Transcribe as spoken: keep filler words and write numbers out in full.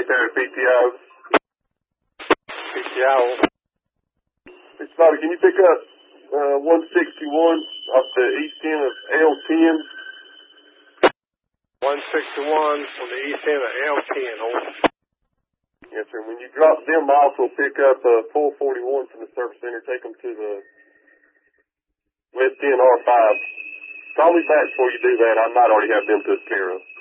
right there at P T O. P T O. Mister Bobby, can you pick up uh, one sixty-one off the east end of L ten? one sixty-one on the east end of L ten. Over. Yes, sir. When you drop them off, we'll pick up uh, four forty-one from the service center, take them to the West End R five. Call me back before you do that. I might already have them took care of.